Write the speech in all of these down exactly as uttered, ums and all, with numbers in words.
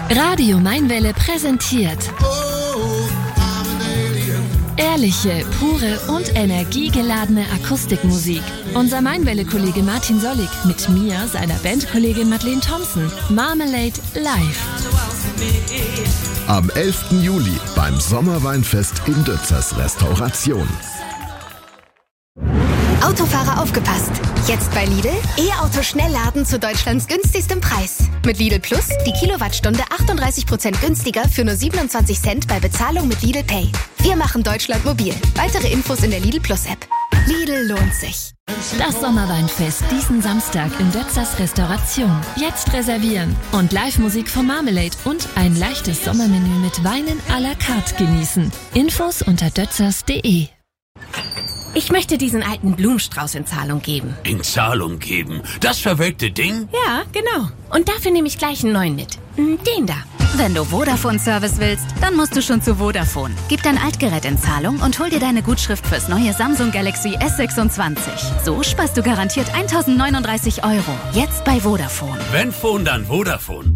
Radio Mainwelle präsentiert ehrliche, pure und energiegeladene Akustikmusik. Unser Mainwelle-Kollege Martin Sollig mit mir, seiner Bandkollegin Madeleine Thompson. Marmalade live. Am elften Juli beim Sommerweinfest in Dötzers Restauration. Autofahrer aufgepasst! Jetzt bei Lidl E-Auto Schnellladen zu Deutschlands günstigstem Preis. Mit Lidl Plus die Kilowattstunde achtunddreißig Prozent günstiger für nur siebenundzwanzig Cent bei Bezahlung mit Lidl Pay. Wir machen Deutschland mobil. Weitere Infos in der Lidl Plus App. Lidl lohnt sich. Das Sommerweinfest diesen Samstag in Dötzers Restauration. Jetzt reservieren und Live-Musik von Marmalade und ein leichtes Sommermenü mit Weinen à la carte genießen. Infos unter dötzers punkt de. Ich möchte diesen alten Blumenstrauß in Zahlung geben. In Zahlung geben? Das verwelkte Ding? Ja, genau. Und dafür nehme ich gleich einen neuen mit. Den da. Wenn du Vodafone-Service willst, dann musst du schon zu Vodafone. Gib dein Altgerät in Zahlung und hol dir deine Gutschrift fürs neue Samsung Galaxy S sechsundzwanzig. So sparst du garantiert eintausendneununddreißig Euro. Jetzt bei Vodafone. Wenn Phone, dann Vodafone.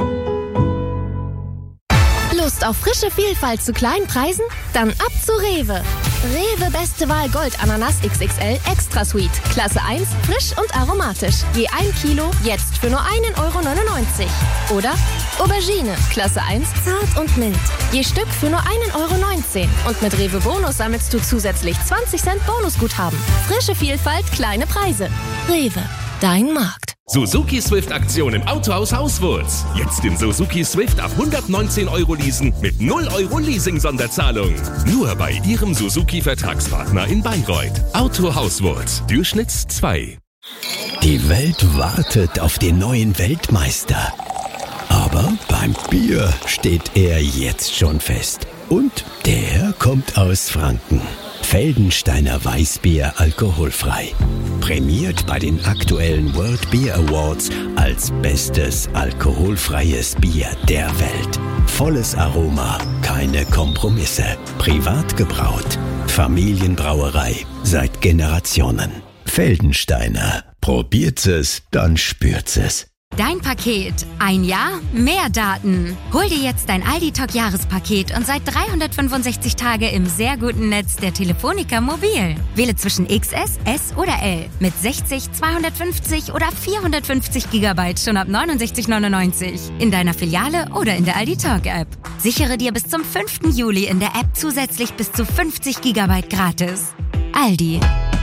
Lust auf frische Vielfalt zu kleinen Preisen? Dann ab zu Rewe. Rewe Beste Wahl Gold Ananas X X L Extra Sweet. Klasse eins, frisch und aromatisch. Je ein Kilo, jetzt für nur einen Euro neunundneunzig. Oder Aubergine, Klasse eins, zart und mild. Je Stück für nur einen Euro neunzehn. Und mit Rewe Bonus sammelst du zusätzlich zwanzig Cent Bonusguthaben. Frische Vielfalt, kleine Preise. Rewe, dein Markt. Suzuki Swift Aktion im Autohaus Hauswurz. Jetzt den Suzuki Swift ab hundertneunzehn Euro leasen mit null Euro Leasing-Sonderzahlung. Nur bei Ihrem Suzuki-Vertragspartner in Bayreuth. Auto Hauswurz, Durchschnitts zwei. Die Welt wartet auf den neuen Weltmeister. Aber beim Bier steht er jetzt schon fest. Und der kommt aus Franken. Feldensteiner Weißbier alkoholfrei. Prämiert bei den aktuellen World Beer Awards als bestes alkoholfreies Bier der Welt. Volles Aroma, keine Kompromisse. Privat gebraut. Familienbrauerei seit Generationen. Feldensteiner. Probiert's es, dann spürt's es. Dein Paket. Ein Jahr, mehr Daten. Hol dir jetzt dein Aldi-Talk-Jahrespaket und sei dreihundertfünfundsechzig Tage im sehr guten Netz der Telefonica Mobil. Wähle zwischen X S, S oder L mit sechzig, zweihundertfünfzig oder vierhundertfünfzig Gigabyte schon ab neunundsechzig neunundneunzig. In deiner Filiale oder in der Aldi-Talk-App. Sichere dir bis zum fünften Juli in der App zusätzlich bis zu fünfzig Gigabyte gratis. Aldi.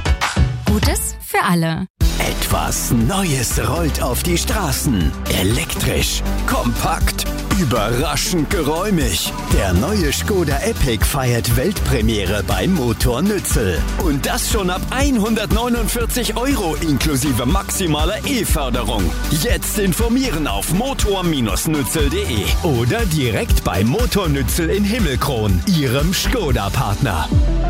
Gutes für alle. Etwas Neues rollt auf die Straßen. Elektrisch, kompakt, überraschend geräumig. Der neue Skoda Epic feiert Weltpremiere beim Motor Nützel. Und das schon ab hundertneunundvierzig Euro inklusive maximaler E-Förderung. Jetzt informieren auf motor Bindestrich nützel punkt de oder direkt bei Motor Nützel in Himmelkron, Ihrem Skoda-Partner.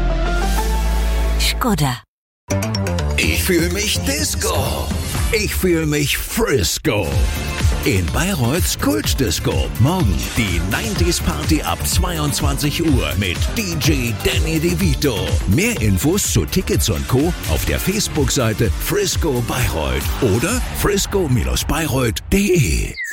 Skoda. Ich fühle mich Disco. Ich fühle mich Frisco. In Bayreuths Kultdisco. Morgen die neunziger Party ab zweiundzwanzig Uhr mit D J Danny DeVito. Mehr Infos zu Tickets und Co. auf der Facebook-Seite Frisco Bayreuth oder frisco Bindestrich bayreuth punkt de.